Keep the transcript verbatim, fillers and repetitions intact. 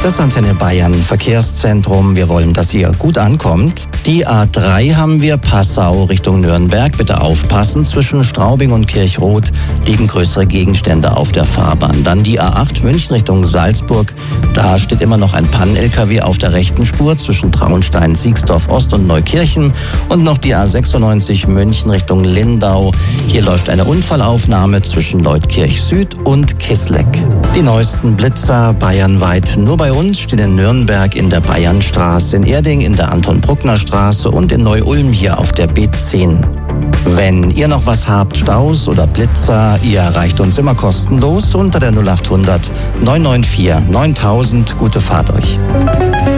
Das Antenne Bayern Verkehrszentrum. Wir wollen, dass ihr gut ankommt. Die A drei haben wir, Passau Richtung Nürnberg. Bitte aufpassen, zwischen Straubing und Kirchroth liegen größere Gegenstände auf der Fahrbahn. Dann die A acht München Richtung Salzburg. Da steht immer noch ein Pannen-L K W auf der rechten Spur zwischen Traunstein, Siegsdorf Ost und Neukirchen. Und noch die A sechsundneunzig München Richtung Lindau. Hier läuft eine Unfallaufnahme zwischen Leutkirch Süd und Kisleck. Die neuesten Blitzer bayernweit nur bei uns stehen in Nürnberg in der Bayernstraße, in Erding in der Anton-Bruckner-Straße und in Neu-Ulm hier auf der B zehn. Wenn ihr noch was habt, Staus oder Blitzer, ihr erreicht uns immer kostenlos unter der null acht hundert neun neun vier neuntausend. Gute Fahrt euch.